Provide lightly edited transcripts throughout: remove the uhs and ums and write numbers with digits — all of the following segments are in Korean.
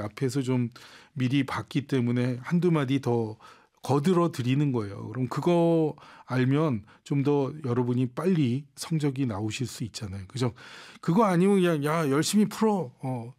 앞에서 좀 미리 봤기 때문에 한두 마디 더 거들어 드리는 거예요. 그럼 그거 알면 좀 더 여러분이 빨리 성적이 나오실 수 있잖아요. 그죠? 그거 아니면 그냥 야 열심히 풀어.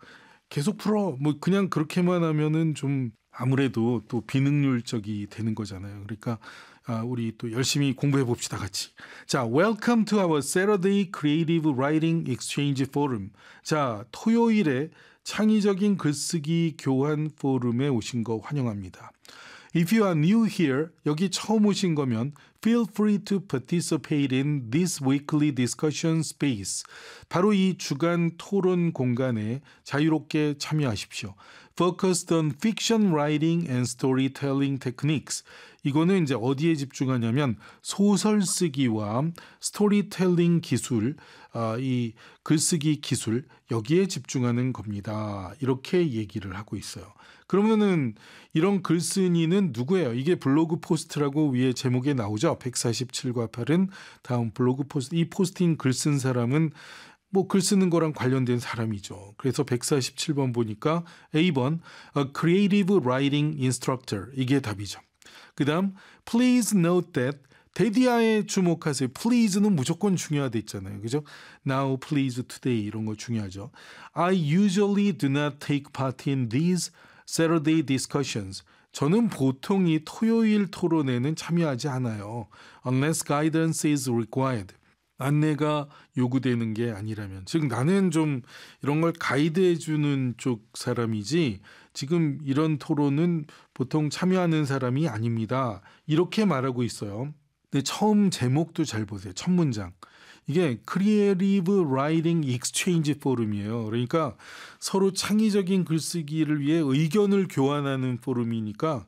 계속 풀어. 뭐 그냥 그렇게만 하면은 좀 아무래도 또 비능률적이 되는 거잖아요. 그러니까 우리 또 열심히 공부해 봅시다 같이. 자, Welcome to our Saturday Creative Writing Exchange Forum. 자, 토요일에 창의적인 글쓰기 교환 포럼에 오신 거 환영합니다. If you are new here, 여기 처음 오신 거면 feel free to participate in this weekly discussion space. 바로 이 주간 토론 공간에 자유롭게 참여하십시오. Focused on fiction writing and storytelling techniques. 이거는 이제 어디에 집중하냐면 소설 쓰기와 스토리텔링 기술, 이 글쓰기 기술 여기에 집중하는 겁니다. 이렇게 얘기를 하고 있어요. 그러면은 이런 글쓴이는 누구예요? 이게 블로그 포스트라고 위에 제목에 나오죠. 147과 8은 다음 블로그 포스트. 이 포스팅 글 쓴 사람은 뭐 글 쓰는 거랑 관련된 사람이죠. 그래서 147번 보니까 A번 A Creative Writing Instructor 이게 답이죠. 그 다음 Please note that 데디아에 주목하세요. Please는 무조건 중요하다 있잖아요. 그죠? Now, please, today 이런 거 중요하죠. I usually do not take part in these Saturday discussions. 저는 보통 이 토요일 토론에는 참여하지 않아요. Unless guidance is required. 안내가 요구되는 게 아니라면. 즉 나는 좀 이런 걸 가이드해 주는 쪽 사람이지 지금 이런 토론은 보통 참여하는 사람이 아닙니다. 이렇게 말하고 있어요. 근데 처음 제목도 잘 보세요. 첫 문장. 이게 Creative Writing Exchange 포럼이에요. 그러니까 서로 창의적인 글쓰기를 위해 의견을 교환하는 포럼이니까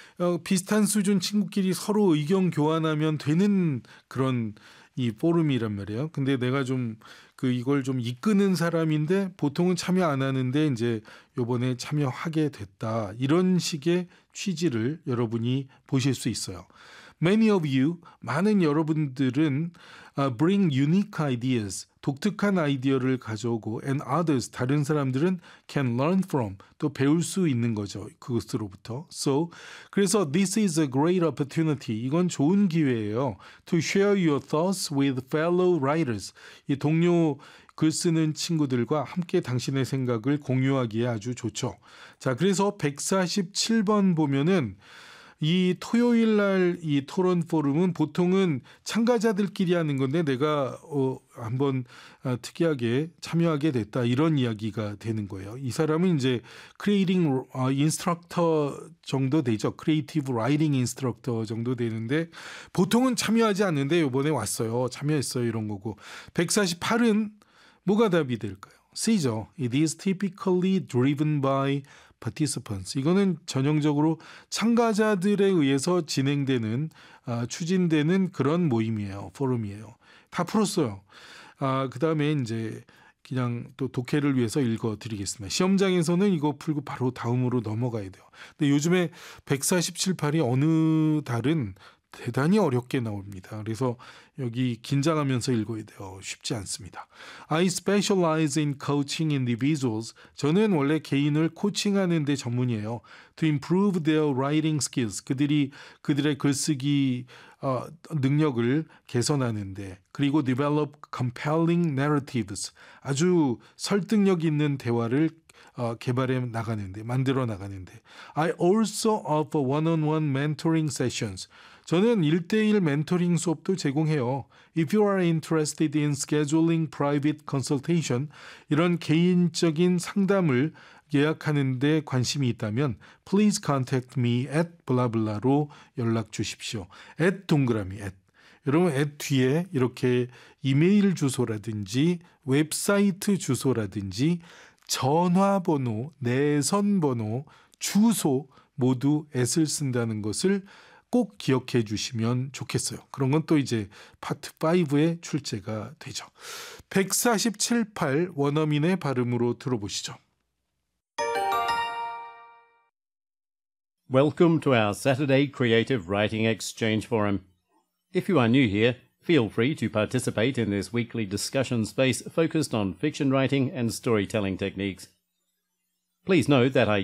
비슷한 수준 친구끼리 서로 의견 교환하면 되는 그런 이 포럼이란 말이에요. 근데 내가 좀 이걸 좀 이끄는 사람인데 보통은 참여 안 하는데 이제 요번에 참여하게 됐다. 이런 식의 취지를 여러분이 보실 수 있어요. Many of you, 많은 여러분들은 bring unique ideas, 독특한 아이디어를 가져오고 and others, 다른 사람들은 can learn from, 또 배울 수 있는 거죠. 그것으로부터. So, 그래서 this is a great opportunity. 이건 좋은 기회예요. To share your thoughts with fellow writers. 이 동료 글 쓰는 친구들과 함께 당신의 생각을 공유하기에 아주 좋죠. 자, 그래서 147번 보면은 이 토요일 날 이 토론 포럼은 보통은 참가자들끼리 하는 건데 내가 한번 특이하게 참여하게 됐다 이런 이야기가 되는 거예요. 이 사람은 이제 크리에이팅 인스트럭터 정도 되죠. 크리에이티브 라이팅 인스트럭터 정도 되는데 보통은 참여하지 않는데 이번에 왔어요. 참여했어요. 이런 거고. 148은 뭐가 답이 될까요? C죠. It is typically driven by participants. 이거는 전형적으로 참가자들에 의해서 진행되는 추진되는 그런 모임이에요. 포럼이에요. 다 풀었어요. 그 다음에 이제 그냥 또 독해를 위해서 읽어드리겠습니다. 시험장에서는 이거 풀고 바로 다음으로 넘어가야 돼요. 근데 요즘에 147팔이 어느 달은 대단히 어렵게 나옵니다. 그래서 여기 긴장하면서 읽어야 돼요. 쉽지 않습니다. I specialize in coaching individuals. 저는 원래 개인을 코칭하는 데 전문이에요. To improve their writing skills. 그들의 글쓰기 능력을 개선하는데 그리고 develop compelling narratives. 아주 설득력 있는 대화를 개발해 나가는데 만들어 나가는데 I also offer one-on-one mentoring sessions. 저는 1대1 멘토링 수업도 제공해요. If you are interested in scheduling private consultation, 이런 개인적인 상담을 예약하는 데 관심이 있다면 please contact me at 블라블라로 연락 주십시오. at 동그라미 at. 여러분 at 뒤에 이렇게 이메일 주소라든지 웹사이트 주소라든지 전화번호, 내선번호, 주소 모두 at을 쓴다는 것을 꼭 기억해 주시면 좋겠어요. 그런 건 또 이제 파트 5에 출제가 되죠. 147.8 원어민의 발음으로 들어보시죠. Welcome to our Saturday Creative Writing Exchange Forum. If you are new here, feel free to participate in this weekly discussion space focused on fiction writing and storytelling techniques. Please note that I